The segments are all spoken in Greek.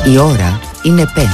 Η ώρα είναι 5.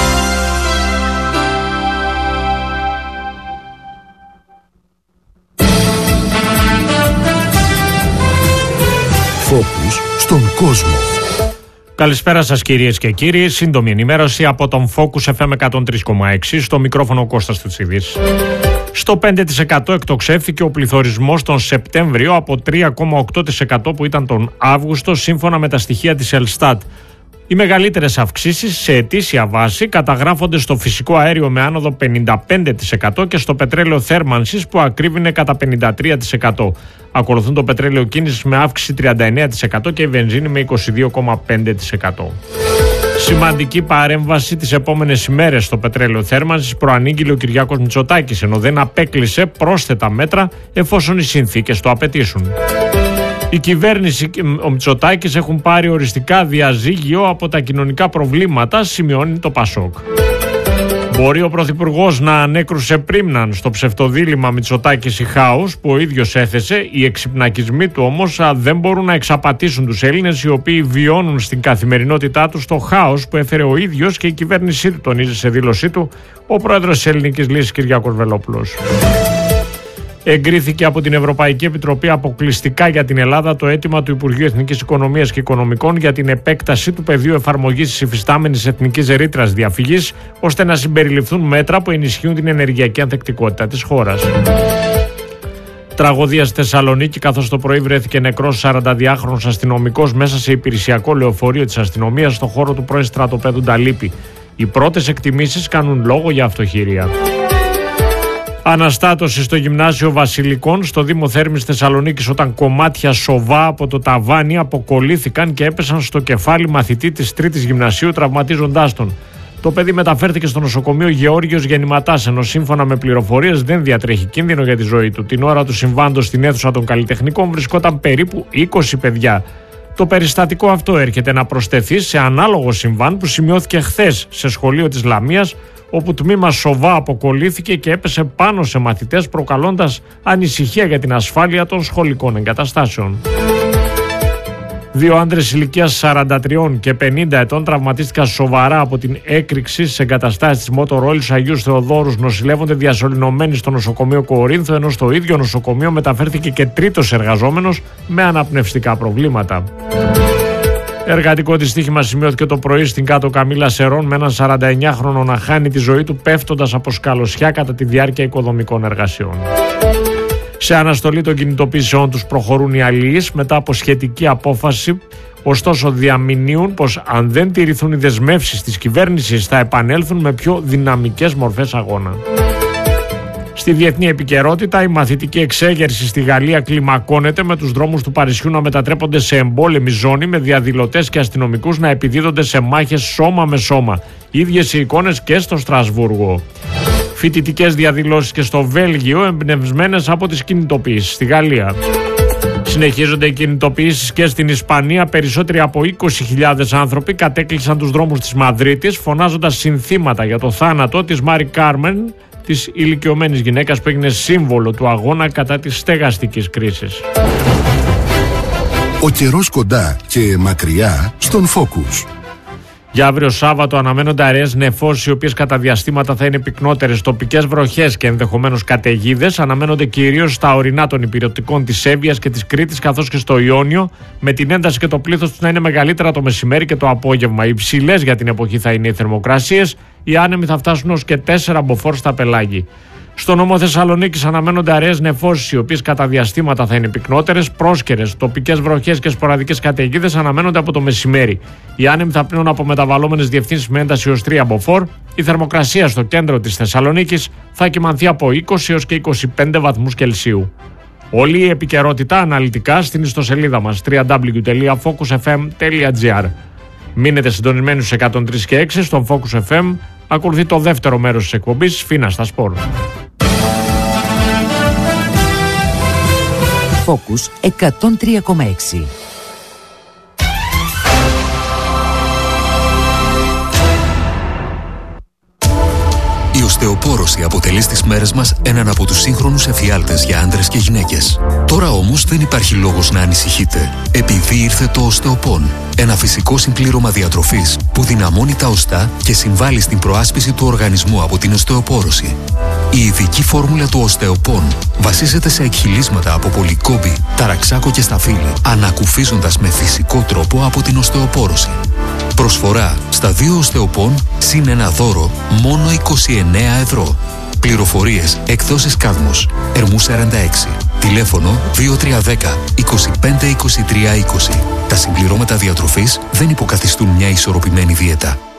Φόκους στον κόσμο. Καλησπέρα σας κυρίες και κύριοι. Σύντομη ενημέρωση από τον Focus FM 103,6. Στο μικρόφωνο Κώστας Τουτσίδης. Στο 5% εκτοξεύθηκε ο πληθωρισμός τον Σεπτέμβριο από 3,8% που ήταν τον Αύγουστο, σύμφωνα με τα στοιχεία της Ελστάτ. Οι μεγαλύτερες αυξήσεις σε ετήσια βάση καταγράφονται στο φυσικό αέριο με άνοδο 55% και στο πετρέλαιο θέρμανσης που ακρίβεινε κατά 53%. Ακολουθούν το πετρέλαιο κίνησης με αύξηση 39% και η βενζίνη με 22,5%. Σημαντική παρέμβαση τις επόμενες ημέρες στο πετρέλαιο θέρμανσης προανήγγειλε ο Κυριάκος Μητσοτάκης, ενώ δεν απέκλεισε πρόσθετα μέτρα εφόσον οι συνθήκες το απαιτήσουν. Η κυβέρνηση και ο Μητσοτάκης έχουν πάρει οριστικά διαζύγιο από τα κοινωνικά προβλήματα, σημειώνει το Πασόκ. Μπορεί ο Πρωθυπουργός να ανέκρουσε πρίμναν στο ψευτοδίλημμα Μητσοτάκης ή χάους που ο ίδιος έθεσε. Οι εξυπνακισμοί του όμως δεν μπορούν να εξαπατήσουν τους Έλληνες, οι οποίοι βιώνουν στην καθημερινότητά τους το χάος που έφερε ο ίδιος και η κυβέρνησή του, τονίζει σε δήλωσή του ο πρόεδρος της Ελληνικής Λύσης Κυριάκος Βελόπουλος. Εγκρίθηκε από την Ευρωπαϊκή Επιτροπή αποκλειστικά για την Ελλάδα το αίτημα του Υπουργείου Εθνικής Οικονομίας και Οικονομικών για την επέκταση του πεδίου εφαρμογής της υφιστάμενης εθνικής ρήτρας διαφυγής, ώστε να συμπεριληφθούν μέτρα που ενισχύουν την ενεργειακή ανθεκτικότητα της χώρας. Τραγωδία στη Θεσσαλονίκη, καθώς το πρωί βρέθηκε νεκρός 42χρονος αστυνομικός μέσα σε υπηρεσιακό λεωφορείο της αστυνομίας στο χώρο του πρώην στρατοπέδου Νταλίπη. Οι πρώτες εκτιμήσεις κάνουν λόγο για αυτοχειρία. Αναστάτωση στο Γυμνάσιο Βασιλικών στο Δήμο Θέρμης Θεσσαλονίκης, όταν κομμάτια σοβά από το ταβάνι αποκολλήθηκαν και έπεσαν στο κεφάλι μαθητή της 3ης Γυμνασίου, τραυματίζοντάς τον. Το παιδί μεταφέρθηκε στο νοσοκομείο Γεώργιος Γεννηματάς, ενώ σύμφωνα με πληροφορίες δεν διατρέχει κίνδυνο για τη ζωή του. Την ώρα του συμβάντος στην αίθουσα των καλλιτεχνικών βρισκόταν περίπου 20 παιδιά. Το περιστατικό αυτό έρχεται να προσθεθεί σε ανάλογο συμβάν που σημειώθηκε χθες σε σχολείο της Λαμίας, όπου τμήμα σοβά αποκολλήθηκε και έπεσε πάνω σε μαθητές, προκαλώντας ανησυχία για την ασφάλεια των σχολικών εγκαταστάσεων. Δύο άντρες ηλικίας 43 και 50 ετών τραυματίστηκαν σοβαρά από την έκρηξη στις εγκαταστάσεις της Motor Oil Αγίους Θεοδόρους. Νοσηλεύονται διασωληνωμένοι στο νοσοκομείο Κορίνθου, ενώ στο ίδιο νοσοκομείο μεταφέρθηκε και τρίτος εργαζόμενος με αναπνευστικά προβλήματα. Εργατικό δυστύχημα σημειώθηκε το πρωί στην Κάτω Καμήλα Σερών, με έναν 49χρονο να χάνει τη ζωή του πέφτοντας από σκαλωσιά κατά τη διάρκεια οικοδομικών εργασιών. Σε αναστολή των κινητοποιήσεών τους προχωρούν οι αλληλείς μετά από σχετική απόφαση, ωστόσο διαμηνύουν πως αν δεν τηρηθούν οι δεσμεύσεις της κυβέρνησης θα επανέλθουν με πιο δυναμικές μορφές αγώνα. Στη διεθνή επικαιρότητα, η μαθητική εξέγερση στη Γαλλία κλιμακώνεται, με τους δρόμους του Παρισιού να μετατρέπονται σε εμπόλεμη ζώνη, με διαδηλωτές και αστυνομικούς να επιδίδονται σε μάχες σώμα με σώμα. Ίδιες οι εικόνες και στο Στρασβούργο. Φοιτητικές διαδηλώσεις και στο Βέλγιο, εμπνευσμένες από τις κινητοποιήσεις στη Γαλλία. Συνεχίζονται οι κινητοποιήσεις και στην Ισπανία. Περισσότεροι από 20.000 άνθρωποι κατέκλυσαν τους δρόμους της Μαδρίτης, φωνάζοντας συνθήματα για το θάνατο της Μάρι Κάρμεν, της ηλικιωμένης γυναίκας που έγινε σύμβολο του αγώνα κατά της στεγαστικής κρίσης. Ο καιρός κοντά και μακριά στον Focus. Για αύριο Σάββατο αναμένονται αραιές νεφώσεις, οι οποίες κατά διαστήματα θα είναι πυκνότερες. Τοπικές βροχές και ενδεχομένως καταιγίδες αναμένονται κυρίως στα ορεινά των υπηρετικών της Εύβοιας και της Κρήτης, καθώς και στο Ιόνιο, με την ένταση και το πλήθος τους να είναι μεγαλύτερα το μεσημέρι και το απόγευμα. Υψηλές για την εποχή θα είναι οι θερμοκρασίες, οι άνεμοι θα φτάσουν ως και 4 μποφόρ στα πελάγη. Στο νομό Θεσσαλονίκης αναμένονται αραιές νεφώσεις, οι οποίες κατά διαστήματα θα είναι πυκνότερες, πρόσκαιρες. Τοπικές βροχές και σποραδικές καταιγίδες αναμένονται από το μεσημέρι. Οι άνεμοι θα πνέουν από μεταβαλλόμενες διευθύνσεις με ένταση ως 3 μποφόρ. Η θερμοκρασία στο κέντρο της Θεσσαλονίκης θα κυμανθεί από 20 έως και 25 βαθμούς Κελσίου. Όλη η επικαιρότητα αναλυτικά στην ιστοσελίδα μας www.focusfm.gr. Μείνετε συντονισμένοι στους 103 και 6 στον Focus FM. Ακολουθεί το δεύτερο μέρος της εκπομπής, Φίνα στα Σπορ. Focus 103,6. Η οστεοπόρωση οστεοπόρωση αποτελεί στις μέρες μας έναν από τους σύγχρονους εφιάλτες για άντρες και γυναίκες. Τώρα όμως δεν υπάρχει λόγος να ανησυχείτε, επειδή ήρθε το Οστεοπόν. Ένα φυσικό συμπλήρωμα διατροφής που δυναμώνει τα οστά και συμβάλλει στην προάσπιση του οργανισμού από την οστεοπόρωση. Η ειδική φόρμουλα του Οστεοπόν βασίζεται σε εκχυλίσματα από πολυκόμπη, ταραξάκο και σταφύλι, ανακουφίζοντας με φυσικό τρόπο από την οστεοπόρωση. Προσφορά στα 2 Οστεοπόν συν ένα δώρο μόνο 29 ευρώ. Πληροφορίες εκδόσεις Κάδμος, Ερμού 46. Τηλέφωνο 2310 25 23 20. Τα συμπληρώματα διατροφής δεν υποκαθιστούν μια ισορροπημένη δίαιτα.